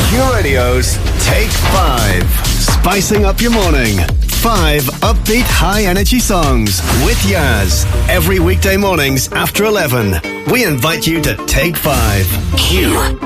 Q Radio's Take 5. Spicing up your morning. 5 upbeat, high-energy songs with Yaz. Every weekday mornings after 11. We invite you to Take 5. Q